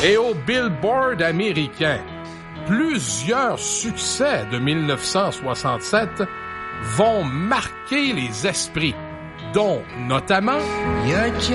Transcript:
Et au Billboard américain, plusieurs succès de 1967 vont marquer les esprits, dont notamment